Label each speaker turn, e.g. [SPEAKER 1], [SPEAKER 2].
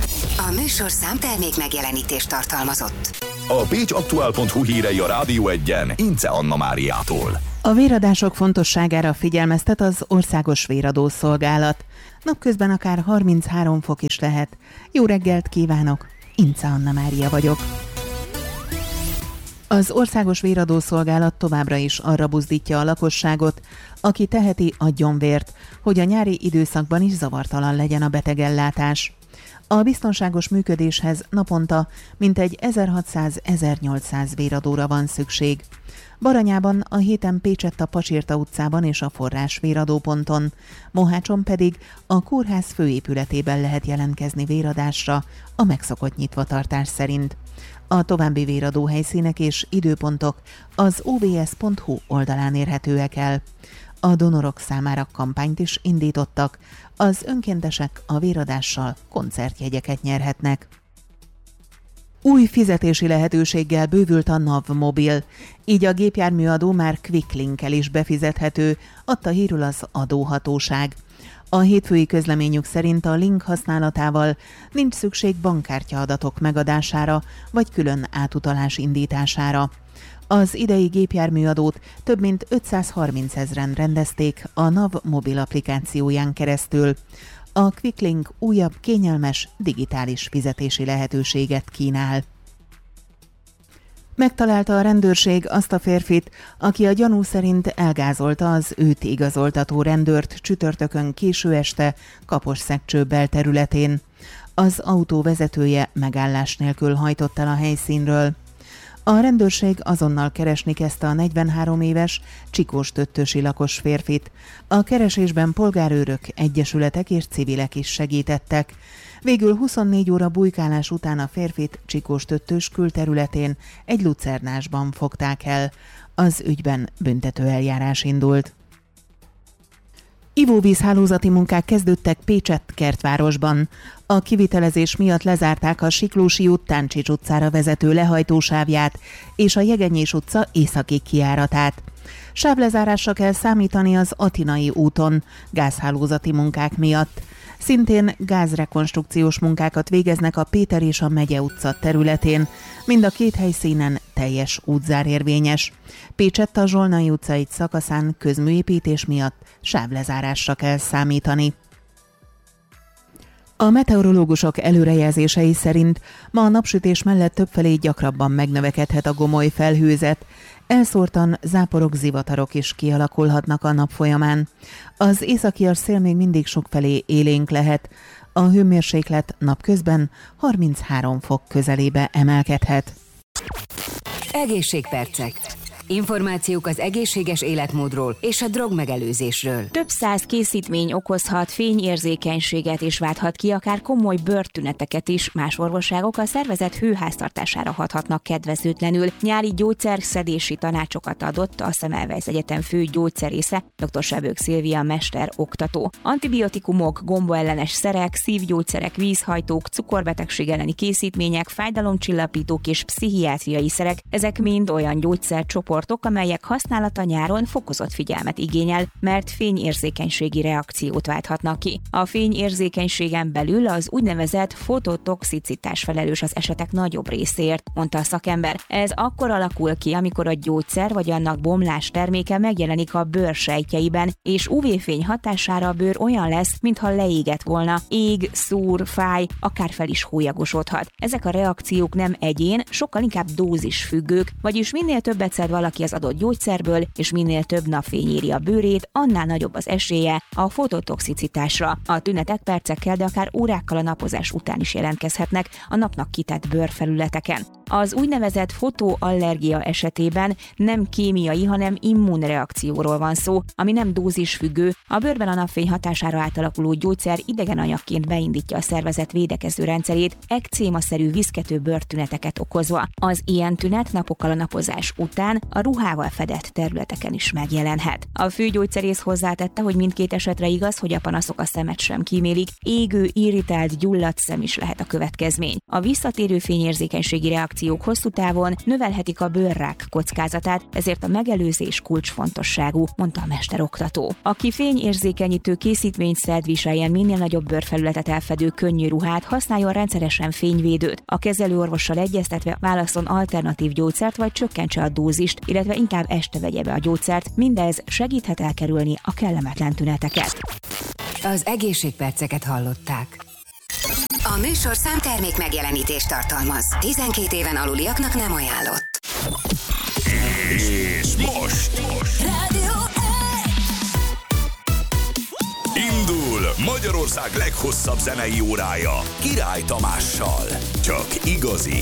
[SPEAKER 1] A műsorszám termék megjelenítést tartalmazott.
[SPEAKER 2] A pécsaktuál.hu hírei a Rádió Egyen Ince Anna Máriától.
[SPEAKER 3] A véradások fontosságára figyelmeztet az Országos Véradószolgálat. Napközben akár 33 fok is lehet. Jó reggelt kívánok! Ince Anna Mária vagyok. Az Országos Véradószolgálat továbbra is arra buzdítja a lakosságot, aki teheti, adjon vért, hogy a nyári időszakban is zavartalan legyen a betegellátás. A biztonságos működéshez naponta mintegy 1600-1800 véradóra van szükség. Baranyában a héten Pécsett a Pacsirta utcában és a Forrás véradóponton, Mohácson pedig a kórház főépületében lehet jelentkezni véradásra a megszokott nyitvatartás szerint. A további véradó helyszínek és időpontok az ovs.hu oldalán érhetőek el. A donorok számára kampányt is indítottak, az önkéntesek a véradással koncertjegyeket nyerhetnek. Új fizetési lehetőséggel bővült a NAV Mobil, így a gépjárműadó már Quick Link-kel is befizethető, adta hírül az adóhatóság. A hétfői közleményük szerint a link használatával nincs szükség bankkártyaadatok megadására vagy külön átutalás indítására. Az idei gépjárműadót több mint 530 000-en rendezték a NAV mobil applikációján keresztül. A QuickLink újabb, kényelmes, digitális fizetési lehetőséget kínál. Megtalálta a rendőrség azt a férfit, aki a gyanú szerint elgázolta az őt igazoltató rendőrt csütörtökön késő este Kaposszegcső belterületén. Az autó vezetője megállás nélkül hajtott el a helyszínről. A rendőrség azonnal keresni kezdte a 43 éves Csikós-Töttösi lakos férfit. A keresésben polgárőrök, egyesületek és civilek is segítettek. Végül 24 óra bujkálás után a férfit Csikós-Töttös külterületén egy lucernásban fogták el. Az ügyben büntetőeljárás indult. Ivóvízhálózati munkák kezdődtek Pécsett kertvárosban. A kivitelezés miatt lezárták a Siklósi út Táncsics utcára vezető lehajtósávját és a Jegenyés utca északi kijáratát. Sávlezárásra kell számítani az Atinai úton gázhálózati munkák miatt. Szintén gázrekonstrukciós munkákat végeznek a Péter és a Megye utca területén. Mind a két helyszínen teljes útzár érvényes. Pécsett a Zsolnai utca egy szakaszán közműépítés miatt sávlezárásra kell számítani. A meteorológusok előrejelzései szerint ma a napsütés mellett többfelé gyakrabban megnövekedhet a gomoly felhőzet. Elszórtan záporok, zivatarok is kialakulhatnak a nap folyamán. Az északias szél még mindig sokfelé élénk lehet. A hőmérséklet napközben 33 fok közelébe emelkedhet.
[SPEAKER 1] Egészségpercek. Információk az egészséges életmódról és a drogmegelőzésről.
[SPEAKER 4] Több száz készítmény okozhat fényérzékenységet és válthat ki akár komoly bőrtüneteket is. Más orvosságok a szervezet hőháztartására hathatnak kedvezőtlenül. Nyári gyógyszerszedési tanácsokat adott a Semmelweis Egyetem fő gyógyszerésze, dr. Sebők Szilvia mester oktató. Antibiotikumok, gombaellenes szerek, szívgyógyszerek, vízhajtók, cukorbetegség elleni készítmények, fájdalomcsillapítók és pszichiátriai szerek, ezek mind olyan gyógyszercsoportok, amelyek használata nyáron fokozott figyelmet igényel, mert fényérzékenységi reakciót válthatnak ki. A fényérzékenységen belül az úgynevezett fototoxicitás felelős az esetek nagyobb részéért, mondta a szakember. Ez akkor alakul ki, amikor a gyógyszer vagy annak bomlás terméke megjelenik a bőr sejtjeiben, és UV-fény hatására a bőr olyan lesz, mintha leégett volna, ég, szúr, fáj, akár fel is hólyagosodhat. Ezek a reakciók nem egyén, sokkal inkább dózisfüggők, vagyis minél többet szed valaki az adott gyógyszerből, és minél több napfény éri a bőrét, annál nagyobb az esélye a fototoxicitásra. A tünetek percekkel, de akár órákkal a napozás után is jelentkezhetnek a napnak kitett bőrfelületeken. Az úgynevezett fotoallergia esetében nem kémiai, hanem immunreakcióról van szó, ami nem dózisfüggő. A bőrben a napfény hatására átalakuló gyógyszer idegen anyagként beindítja a szervezet védekező rendszerét, ekcémaszerű viszkető bőrtüneteket okozva. Az ilyen tünet napokkal a napozás után a ruhával fedett területeken is megjelenhet. A főgyógyszerész hozzátette, hogy mindkét esetre igaz, hogy a panaszok a szemet sem kímélik, égő, irritált, gyulladt szem is lehet a következmény. A visszatérő fényérzékenységi reakciók hosszú távon növelhetik a bőrrák kockázatát, ezért a megelőzés kulcsfontosságú, mondta a mesteroktató. Aki fényérzékenyítő készítményszert viseljen, minél nagyobb bőrfelületet elfedő könnyű ruhát, használjon rendszeresen fényvédőt. A kezelőorvossal egyeztetve válasszon alternatív gyógyszert, vagy csökkentse a dózist, illetve inkább este vegye be a gyógyszert. Mindez segíthet elkerülni a kellemetlen tüneteket.
[SPEAKER 1] Az egészségperceket hallották.
[SPEAKER 5] A műsorszám termék megjelenítést tartalmaz. 12 éven aluliaknak nem ajánlott.
[SPEAKER 2] És most
[SPEAKER 5] Rádió
[SPEAKER 2] indul Magyarország leghosszabb zenei órája Király Tamással. Csak igazi